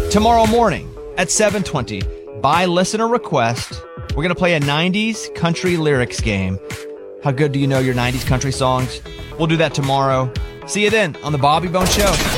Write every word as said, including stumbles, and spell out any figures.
Tomorrow morning at seven twenty, by listener request, we're going to play a nineties country lyrics game. How good do you know your nineties country songs? We'll do that tomorrow. See you then on The Bobby Bone Show.